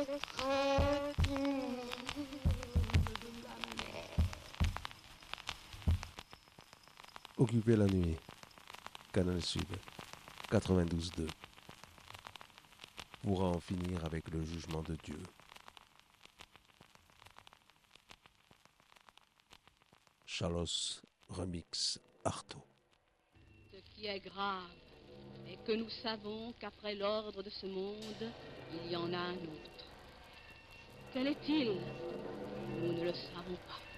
Occuper la nuit, Canal Sud, 92.2, pourra en finir avec le jugement de Dieu. Chalos Remix Artaud. Ce qui est grave est que nous savons qu'après l'ordre de ce monde, il y en a un autre. Quel est-il? Nous ne le savons pas.